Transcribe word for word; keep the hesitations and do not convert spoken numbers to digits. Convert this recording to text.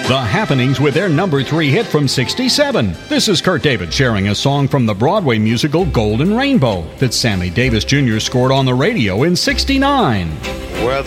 The Happenings with their number three hit from sixty-seven. This is Kurt David sharing a song from the Broadway musical Golden Rainbow that Sammy Davis Junior scored on the radio in sixty-nine. Where